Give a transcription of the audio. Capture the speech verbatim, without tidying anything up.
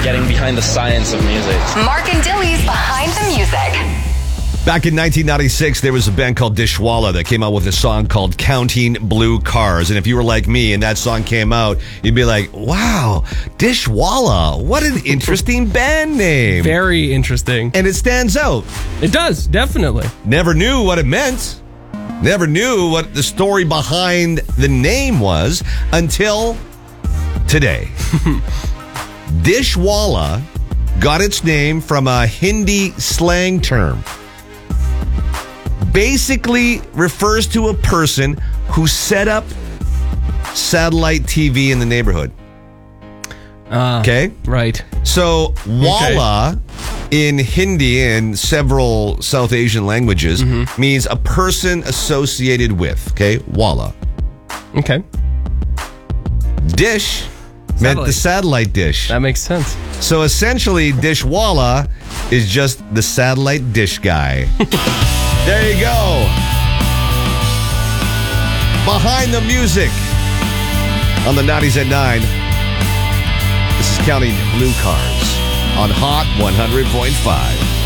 getting behind the science of music. Mark and Dilly's Behind the Music. Back in nineteen ninety-six, there was a band called Dishwalla that came out with a song called Counting Blue Cars. And if you were like me and that song came out, you'd be like, wow, Dishwalla, what an interesting band name. Very interesting. And it stands out. It does, definitely. Never knew what it meant. Never knew what the story behind the name was until today. Dishwalla got its name from a Hindi slang term. Basically refers to a person who set up satellite T V in the neighborhood. Uh, okay? Right. So, walla okay. in Hindi and several South Asian languages mm-hmm. means a person associated with. Okay? Walla. Okay. Dish satellite. meant the satellite dish. That makes sense. So, essentially, Dishwalla is just the satellite dish guy. There you go. Behind the music on the nineties at nine. This is Counting Blue Cars on Hot one hundred point five.